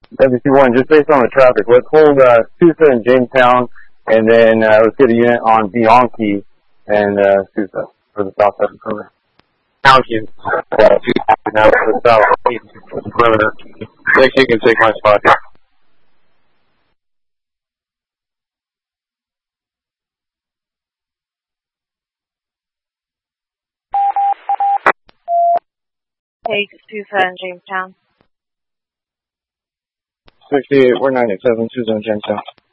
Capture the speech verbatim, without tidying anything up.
W C one, just based on the traffic, let's hold uh, Sousa and Jamestown, and then uh, let's get a unit on Bianchi and uh, Sousa for the south side of the perimeter. Bianchi, uh, now for the south for the perimeter. Thanks, you can take my spot here. Take Sousa and Jamestown. sixty-eight, we're nine eight seven, Sousa and Jamestown.